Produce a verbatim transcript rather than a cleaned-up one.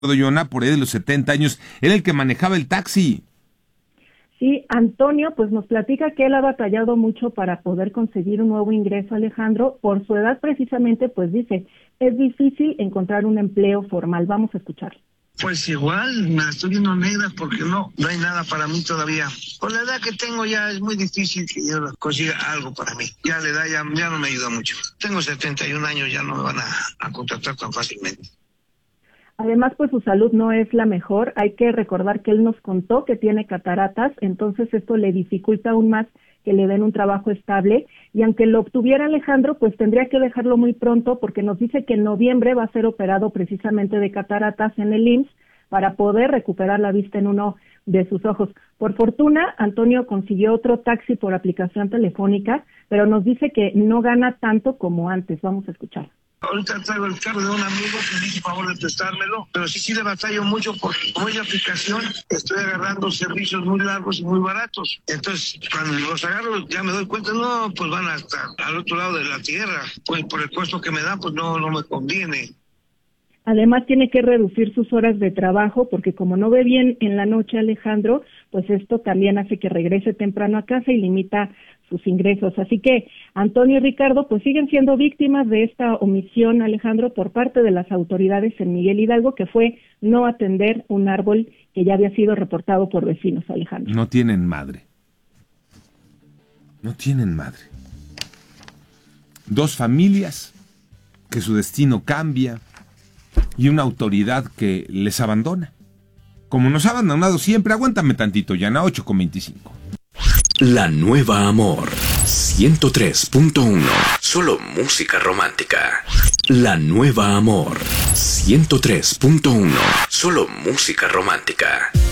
Yona, por ahí de los setenta años, era el que manejaba el taxi. Sí, Antonio, pues nos platica que él ha batallado mucho para poder conseguir un nuevo ingreso, Alejandro. Por su edad precisamente, pues dice, es difícil encontrar un empleo formal. Vamos a escuchar. Pues igual, me la estoy viendo negra porque no, no hay nada para mí todavía. Por la edad que tengo ya es muy difícil que yo consiga algo para mí. Ya la edad ya, ya no me ayuda mucho. Tengo setenta y un años, ya no me van a, a contratar tan fácilmente. Además, pues su salud no es la mejor. Hay que recordar que él nos contó que tiene cataratas, entonces esto le dificulta aún más que le den un trabajo estable. Y aunque lo obtuviera Alejandro, pues tendría que dejarlo muy pronto porque nos dice que en noviembre va a ser operado precisamente de cataratas en el I M S S para poder recuperar la vista en uno de sus ojos. Por fortuna, Antonio consiguió otro taxi por aplicación telefónica, pero nos dice que no gana tanto como antes. Vamos a escuchar. Ahorita traigo el carro de un amigo que me hizo favor de prestármelo, pero sí, sí le batallo mucho porque como es de aplicación, estoy agarrando servicios muy largos y muy baratos. Entonces, cuando los agarro, ya me doy cuenta, no, pues van hasta al otro lado de la tierra. Pues por el costo que me dan, pues no, no me conviene. Además tiene que reducir sus horas de trabajo porque como no ve bien en la noche, Alejandro, pues esto también hace que regrese temprano a casa y limita sus ingresos. Así que Antonio y Ricardo pues siguen siendo víctimas de esta omisión, Alejandro, por parte de las autoridades en Miguel Hidalgo, que fue no atender un árbol que ya había sido reportado por vecinos, Alejandro. No tienen madre. No tienen madre. Dos familias que su destino cambia y una autoridad que les abandona. Como nos ha abandonado siempre, aguántame tantito, Yana, ocho con veinticinco. La Nueva Amor, ciento tres punto uno. Solo música romántica. La Nueva Amor, ciento tres punto uno. Solo música romántica.